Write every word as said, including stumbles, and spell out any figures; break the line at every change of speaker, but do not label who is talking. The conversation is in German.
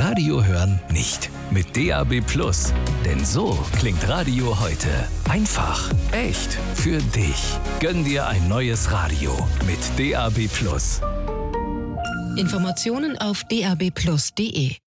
Radio hören nicht. Mit D A B Plus. Denn so klingt Radio heute. Einfach, echt, für dich. Gönn dir ein neues Radio mit D A B Plus.
Informationen auf d a b plus punkt d e.